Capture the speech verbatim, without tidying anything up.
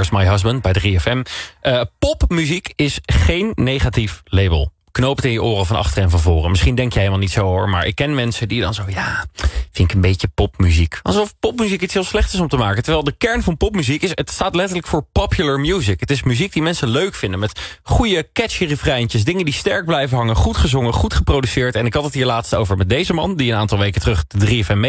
Was My Husband bij drie F M. Uh, popmuziek is geen negatief label. Knoop het in je oren van achter en van voren. Misschien denk jij helemaal niet zo hoor, maar ik ken mensen die dan zo... ja, vind ik een beetje popmuziek. Alsof popmuziek iets heel slechts is om te maken. Terwijl de kern van popmuziek is... het staat letterlijk voor popular music. Het is muziek die mensen leuk vinden. Met goede catchy refreintjes. Dingen die sterk blijven hangen. Goed gezongen, goed geproduceerd. En ik had het hier laatst over met deze man... die een aantal weken terug de drie F M mee